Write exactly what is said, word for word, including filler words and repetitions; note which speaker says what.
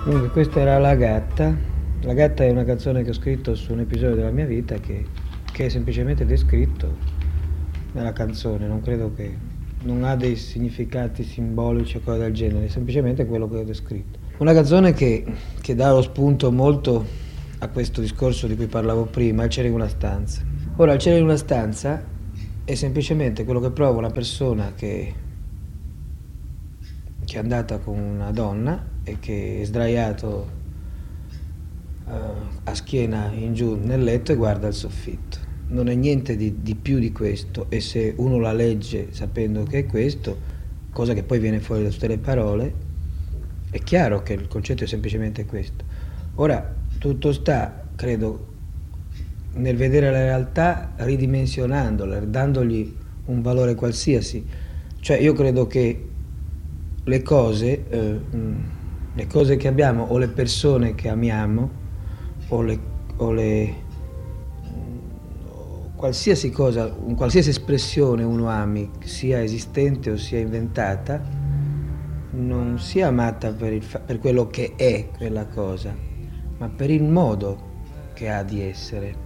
Speaker 1: Dunque, questa era La gatta. La gatta è una canzone che ho scritto su un episodio della mia vita che, che è semplicemente descritto nella canzone. Non credo che... non ha dei significati simbolici o cose del genere, è semplicemente quello che ho descritto. Una canzone che, che dà lo spunto molto a questo discorso di cui parlavo prima, Il cielo in una stanza. Ora, Il cielo in una stanza è semplicemente quello che prova una persona che, che è andata con una donna e che è sdraiato uh, a schiena in giù nel letto e guarda il soffitto. Non è niente di, di più di questo, e se uno la legge sapendo che è questo, cosa che poi viene fuori da tutte le parole, è chiaro che il concetto è semplicemente questo. Ora, tutto sta, credo, nel vedere la realtà ridimensionandola, dandogli un valore qualsiasi. Cioè, io credo che le cose, eh, le cose che abbiamo, o le persone che amiamo, o le, o le o qualsiasi cosa, qualsiasi espressione uno ami, sia esistente o sia inventata, non sia amata per, il per quello che è quella cosa, ma per il modo che ha di essere.